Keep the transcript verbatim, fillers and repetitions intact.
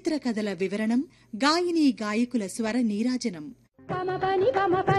చరిత్ర కథల వివరణం, గాయనీ గాయకుల స్వర నీరాజనం. పమ పని పమ